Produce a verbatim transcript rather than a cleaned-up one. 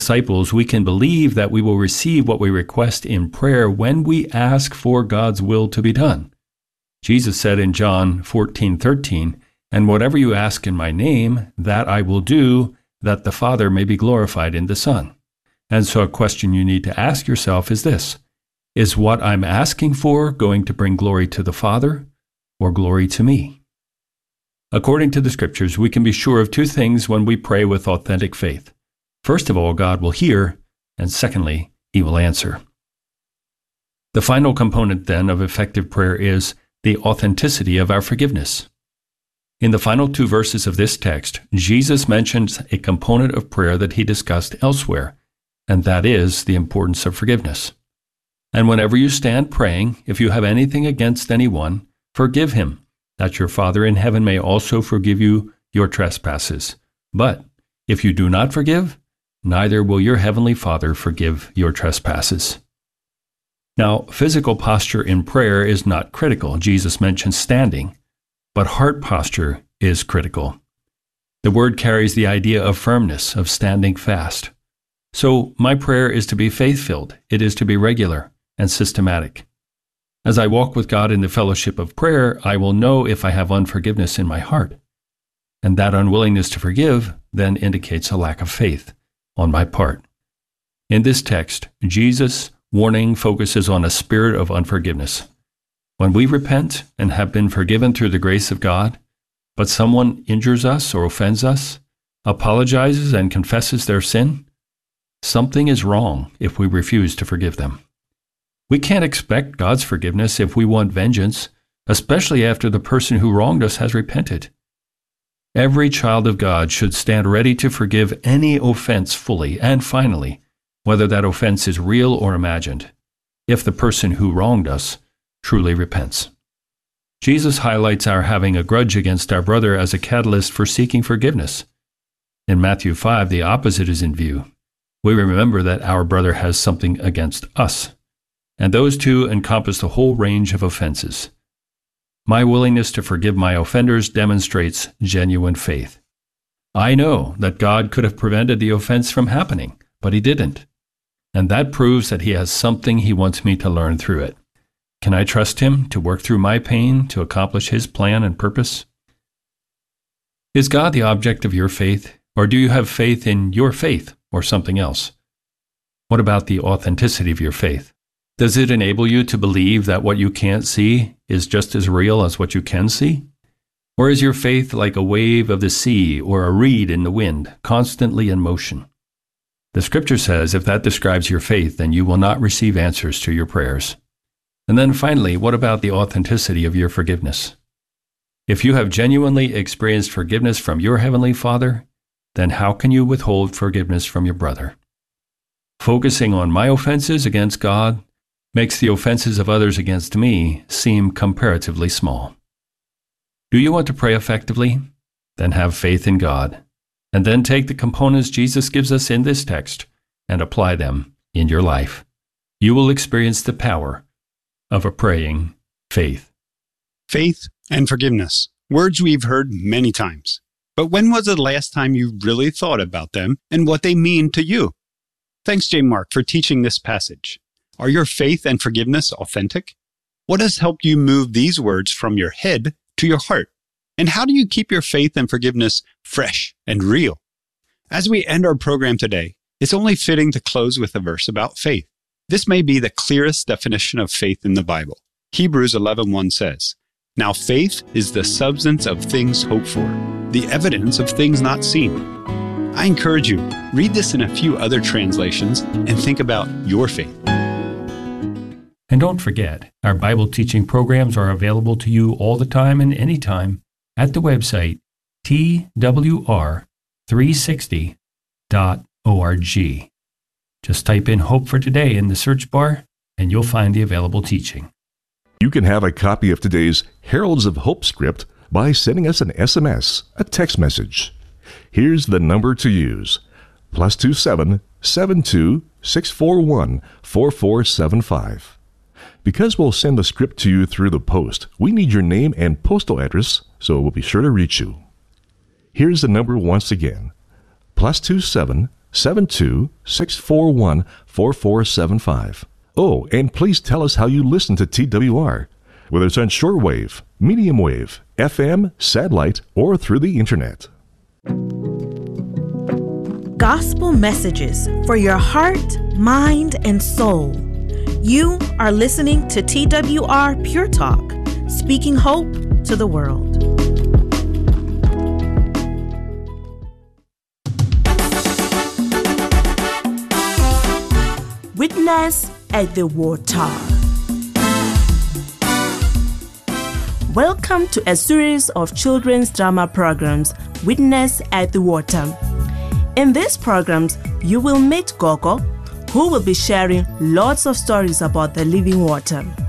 disciples, we can believe that we will receive what we request in prayer when we ask for God's will to be done. Jesus said in John fourteen thirteen, "And whatever you ask in my name, that I will do, that the Father may be glorified in the Son." And so a question you need to ask yourself is this: is what I'm asking for going to bring glory to the Father or glory to me? According to the Scriptures, we can be sure of two things when we pray with authentic faith. First of all, God will hear, and secondly, He will answer. The final component, then, of effective prayer is the authenticity of our forgiveness. In the final two verses of this text, Jesus mentions a component of prayer that He discussed elsewhere, and that is the importance of forgiveness. And whenever you stand praying, if you have anything against anyone, forgive him, that your Father in heaven may also forgive you your trespasses. But if you do not forgive, neither will your heavenly Father forgive your trespasses. Now, physical posture in prayer is not critical. Jesus mentions standing, but heart posture is critical. The word carries the idea of firmness, of standing fast. So my prayer is to be faith-filled. It is to be regular and systematic. As I walk with God in the fellowship of prayer, I will know if I have unforgiveness in my heart. And that unwillingness to forgive then indicates a lack of faith on my part. In this text, Jesus' warning focuses on a spirit of unforgiveness. When we repent and have been forgiven through the grace of God, but someone injures us or offends us, apologizes and confesses their sin, something is wrong if we refuse to forgive them. We can't expect God's forgiveness if we want vengeance, especially after the person who wronged us has repented. Every child of God should stand ready to forgive any offense fully and finally, whether that offense is real or imagined, if the person who wronged us truly repents. Jesus highlights our having a grudge against our brother as a catalyst for seeking forgiveness. In Matthew five, the opposite is in view. We remember that our brother has something against us, and those two encompass the whole range of offenses. My willingness to forgive my offenders demonstrates genuine faith. I know that God could have prevented the offense from happening, but He didn't. And that proves that He has something He wants me to learn through it. Can I trust Him to work through my pain to accomplish His plan and purpose? Is God the object of your faith, or do you have faith in your faith or something else? What about the authenticity of your faith? Does it enable you to believe that what you can't see is just as real as what you can see? Or is your faith like a wave of the sea or a reed in the wind, constantly in motion? The Scripture says if that describes your faith, then you will not receive answers to your prayers. And then finally, what about the authenticity of your forgiveness? If you have genuinely experienced forgiveness from your Heavenly Father, then how can you withhold forgiveness from your brother? Focusing on my offenses against God makes the offenses of others against me seem comparatively small. Do you want to pray effectively? Then have faith in God, and then take the components Jesus gives us in this text and apply them in your life. You will experience the power of a praying faith. Faith and forgiveness, words we've heard many times. But when was the last time you really thought about them and what they mean to you? Thanks, J. Mark, for teaching this passage. Are your faith and forgiveness authentic? What has helped you move these words from your head to your heart? And how do you keep your faith and forgiveness fresh and real? As we end our program today, it's only fitting to close with a verse about faith. This may be the clearest definition of faith in the Bible. Hebrews eleven one says, "Now faith is the substance of things hoped for, the evidence of things not seen." I encourage you, read this in a few other translations and think about your faith. And don't forget, our Bible teaching programs are available to you all the time and anytime at the website T W R three sixty dot org. Just type in Hope for Today in the search bar, and you'll find the available teaching. You can have a copy of today's Heralds of Hope script by sending us an S M S, a text message. Here's the number to use, plus two seven seven two six four one four four seven five. Because we'll send the script to you through the post, we need your name and postal address, so we'll be sure to reach you. Here's the number once again, plus two seven seven two six four one, four four seven five. Oh, and please tell us how you listen to T W R, whether it's on shortwave, medium wave, F M, satellite, or through the internet. Gospel messages for your heart, mind, and soul. You are listening to T W R Pure Talk, speaking hope to the world. Witness at the Water. Welcome to a series of children's drama programs, Witness at the Water. In these programs, you will meet Gogo, who will be sharing lots of stories about the living water.